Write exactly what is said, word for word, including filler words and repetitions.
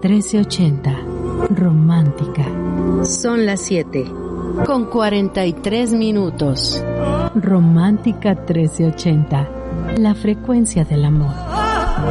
trece ochenta. Romántica. Son las siete, con cuarenta y tres minutos. Romántica trece ochenta. La frecuencia del amor.